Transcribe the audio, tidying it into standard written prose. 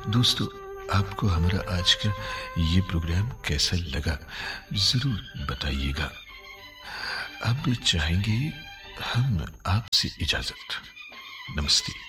दोस्तों, आपको हमारा आज का ये प्रोग्राम कैसा लगा जरूर बताइएगा। अब चाहेंगे हम आपसे इजाजत। नमस्ते।